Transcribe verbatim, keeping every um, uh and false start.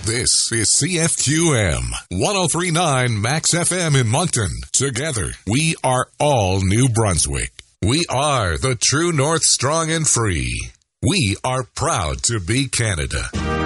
This is C F Q M, ten thirty-nine Max F M in Moncton. Together, we are all New Brunswick. We are the true North, strong and free. We are proud to be Canada.